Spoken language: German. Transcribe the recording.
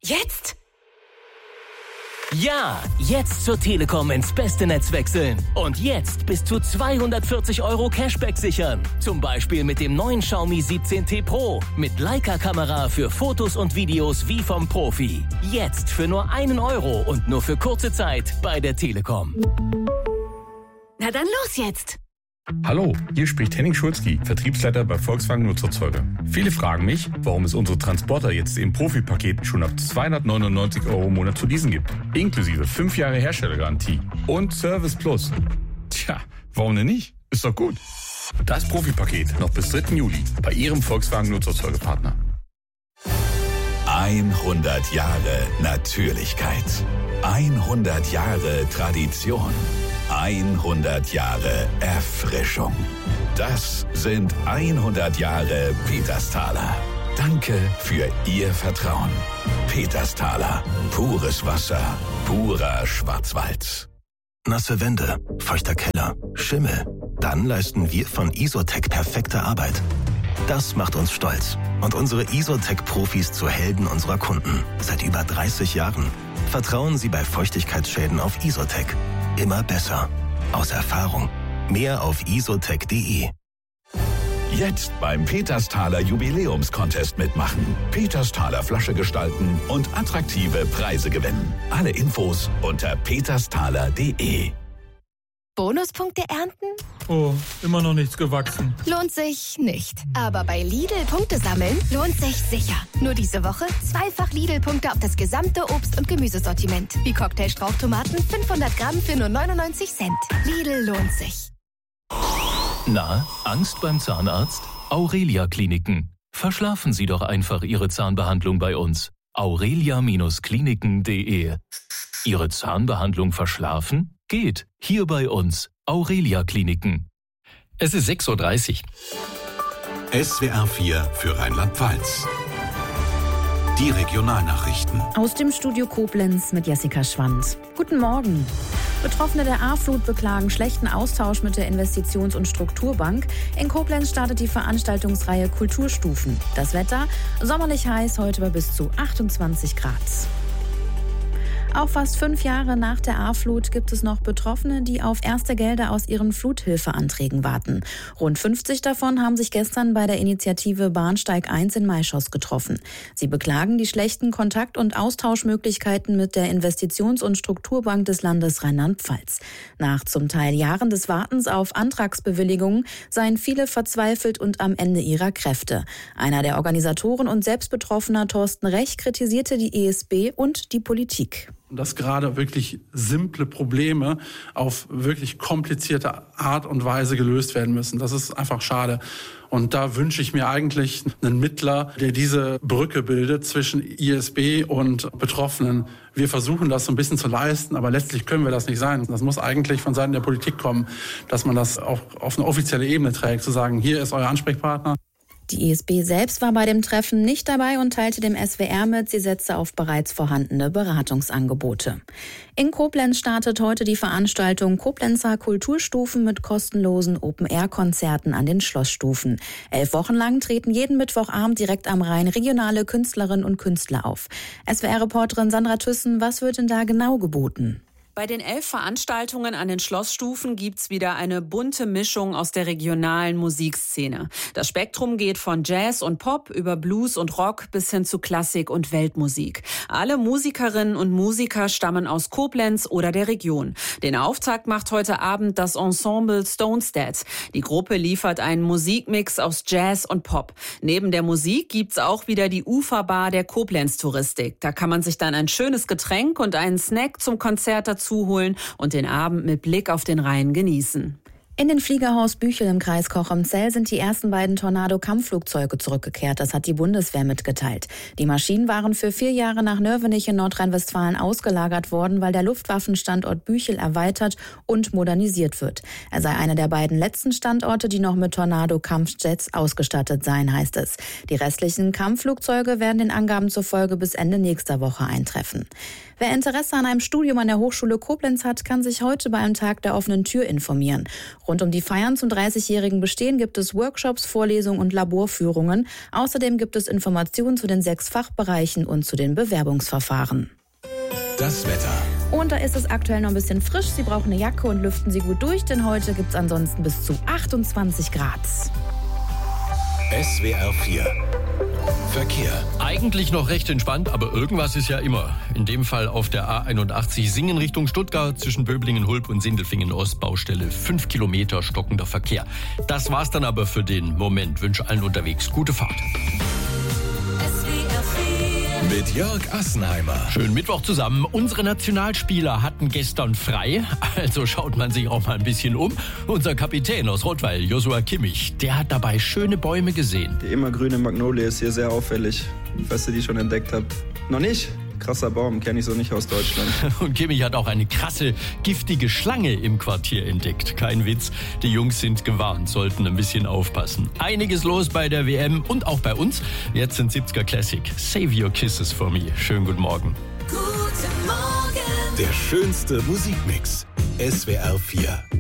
Jetzt? Ja, jetzt zur Telekom ins beste Netz wechseln. Und jetzt bis zu 240 € Cashback sichern. Zum Beispiel mit dem neuen Xiaomi 17T Pro. Mit Leica-Kamera für Fotos und Videos wie vom Profi. Jetzt für nur 1 € und nur für kurze Zeit bei der Telekom. Na dann los jetzt! Hallo, hier spricht Henning Schulzki, Vertriebsleiter bei Volkswagen Nutzerzeuge. Viele fragen mich, warum es unsere Transporter jetzt im Profi-Paket schon ab 299 € im Monat zu leasen gibt. Inklusive 5 Jahre Herstellergarantie und Service Plus. Tja, warum denn nicht? Ist doch gut. Das Profi-Paket noch bis 3. Juli bei Ihrem Volkswagen Nutzerzeugepartner. 100 Jahre Natürlichkeit. 100 Jahre Tradition. 100 Jahre Erfrischung. Das sind 100 Jahre Petersthaler. Danke für Ihr Vertrauen. Petersthaler. Pures Wasser. Purer Schwarzwald. Nasse Wände, feuchter Keller, Schimmel. Dann leisten wir von Isotec perfekte Arbeit. Das macht uns stolz und unsere Isotec-Profis zu Helden unserer Kunden. Seit über 30 Jahren. Vertrauen Sie bei Feuchtigkeitsschäden auf Isotec. Immer besser. Aus Erfahrung. Mehr auf isotec.de. Jetzt beim Petersthaler Jubiläumscontest mitmachen. Petersthaler Flasche gestalten und attraktive Preise gewinnen. Alle Infos unter petersthaler.de. Bonuspunkte ernten? Oh, immer noch nichts gewachsen. Lohnt sich nicht. Aber bei Lidl Punkte sammeln lohnt sich sicher. Nur diese Woche 2-fach Lidl-Punkte auf das gesamte Obst- und Gemüsesortiment. Wie Cocktailstrauchtomaten 500 Gramm für nur 99 Cent. Lidl lohnt sich. Na, Angst beim Zahnarzt? Aurelia Kliniken. Verschlafen Sie doch einfach Ihre Zahnbehandlung bei uns. aurelia-kliniken.de. Ihre Zahnbehandlung verschlafen? Geht. Hier bei uns. Aurelia Kliniken. Es ist 6:30 Uhr. SWR 4 für Rheinland-Pfalz. Die Regionalnachrichten. Aus dem Studio Koblenz mit Jessica Schwand. Guten Morgen. Betroffene der A-Flut beklagen schlechten Austausch mit der Investitions- und Strukturbank. In Koblenz startet die Veranstaltungsreihe Kulturstufen. Das Wetter sommerlich heiß, heute bei bis zu 28 Grad. Auch fast 5 Jahre nach der A-Flut gibt es noch Betroffene, die auf erste Gelder aus ihren Fluthilfeanträgen warten. Rund 50 davon haben sich gestern bei der Initiative Bahnsteig 1 in Maischoss getroffen. Sie beklagen die schlechten Kontakt- und Austauschmöglichkeiten mit der Investitions- und Strukturbank des Landes Rheinland-Pfalz. Nach zum Teil Jahren des Wartens auf Antragsbewilligungen seien viele verzweifelt und am Ende ihrer Kräfte. Einer der Organisatoren und Selbstbetroffener, Thorsten Rech, kritisierte die ESB und die Politik. Dass gerade wirklich simple Probleme auf wirklich komplizierte Art und Weise gelöst werden müssen. Das ist einfach schade. Und da wünsche ich mir eigentlich einen Mittler, der diese Brücke bildet zwischen ISB und Betroffenen. Wir versuchen das so ein bisschen zu leisten, aber letztlich können wir das nicht sein. Das muss eigentlich von Seiten der Politik kommen, dass man das auch auf eine offizielle Ebene trägt, zu sagen, hier ist euer Ansprechpartner. Die ISB selbst war bei dem Treffen nicht dabei und teilte dem SWR mit, sie setze auf bereits vorhandene Beratungsangebote. In Koblenz startet heute die Veranstaltung Koblenzer Kulturstufen mit kostenlosen Open-Air-Konzerten an den Schlossstufen. 11 Wochen lang treten jeden Mittwochabend direkt am Rhein regionale Künstlerinnen und Künstler auf. SWR-Reporterin Sandra Thyssen, was wird denn da genau geboten? Bei den 11 Veranstaltungen an den Schlossstufen gibt's wieder eine bunte Mischung aus der regionalen Musikszene. Das Spektrum geht von Jazz und Pop über Blues und Rock bis hin zu Klassik und Weltmusik. Alle Musikerinnen und Musiker stammen aus Koblenz oder der Region. Den Auftakt macht heute Abend das Ensemble Stone's Dead. Die Gruppe liefert einen Musikmix aus Jazz und Pop. Neben der Musik gibt's auch wieder die Uferbar der Koblenz-Touristik. Da kann man sich dann ein schönes Getränk und einen Snack zum Konzert dazu holen und den Abend mit Blick auf den Rhein genießen. In den Fliegerhaus Büchel im Kreis Cochem-Zell sind die ersten beiden Tornado-Kampfflugzeuge zurückgekehrt. Das hat die Bundeswehr mitgeteilt. Die Maschinen waren für 4 Jahre nach Nörvenich in Nordrhein-Westfalen ausgelagert worden, weil der Luftwaffenstandort Büchel erweitert und modernisiert wird. Er sei einer der beiden letzten Standorte, die noch mit Tornado-Kampfjets ausgestattet seien, heißt es. Die restlichen Kampfflugzeuge werden den Angaben zufolge bis Ende nächster Woche eintreffen. Wer Interesse an einem Studium an der Hochschule Koblenz hat, kann sich heute bei einem Tag der offenen Tür informieren. Rund um die Feiern zum 30-jährigen Bestehen gibt es Workshops, Vorlesungen und Laborführungen. Außerdem gibt es Informationen zu den 6 Fachbereichen und zu den Bewerbungsverfahren. Das Wetter. Und da ist es aktuell noch ein bisschen frisch. Sie brauchen eine Jacke und lüften Sie gut durch, denn heute gibt es ansonsten bis zu 28 Grad. SWR 4 Verkehr. Eigentlich noch recht entspannt, aber irgendwas ist ja immer. In dem Fall auf der A81 Singen Richtung Stuttgart zwischen Böblingen-Hulb und Sindelfingen-Ost, Baustelle 5 Kilometer stockender Verkehr. Das war's dann aber für den Moment. Wünsche allen unterwegs gute Fahrt. Mit Jörg Assenheimer. Schönen Mittwoch zusammen. Unsere Nationalspieler hatten gestern frei, also schaut man sich auch mal ein bisschen um. Unser Kapitän aus Rottweil, Joshua Kimmich, der hat dabei schöne Bäume gesehen. Die immergrüne Magnolie ist hier sehr auffällig. Falls ihr die schon entdeckt habt. Noch nicht? Krasser Baum, kenne ich so nicht aus Deutschland. Und Kimmich hat auch eine krasse, giftige Schlange im Quartier entdeckt. Kein Witz, die Jungs sind gewarnt, sollten ein bisschen aufpassen. Einiges los bei der WM und auch bei uns. Jetzt sind 70er Classic. Save Your Kisses for Me. Schönen guten Morgen. Guten Morgen. Der schönste Musikmix. SWR 4.